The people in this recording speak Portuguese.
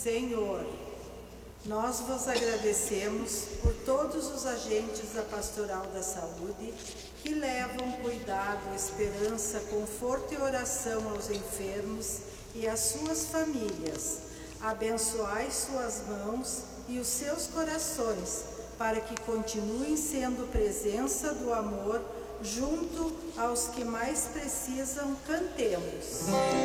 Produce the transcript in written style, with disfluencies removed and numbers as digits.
Senhor, nós vos agradecemos por todos os agentes da Pastoral da Saúde que levam cuidado, esperança, conforto e oração aos enfermos e às suas famílias. Abençoai suas mãos e os seus corações, para que continuem sendo presença do amor junto aos que mais precisam. Cantemos.